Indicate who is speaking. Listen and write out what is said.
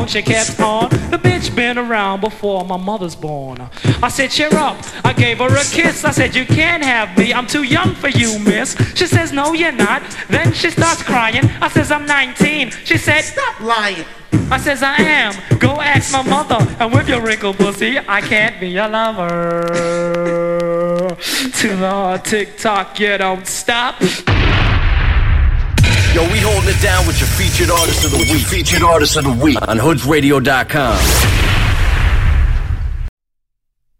Speaker 1: She kept on. The bitch been around before my mother's born. I said, cheer up. I gave her a kiss. I said, you can't have me. I'm too young for you, miss. She says, no, you're not. Then she starts crying. I says, I'm 19. She said, stop lying. I says, I am. Go ask my mother. And with your wrinkled pussy, I can't be your lover. To the tick-tock, you don't stop.
Speaker 2: Yo, we holding it down with your featured artist of the week. On hoodsradio.com.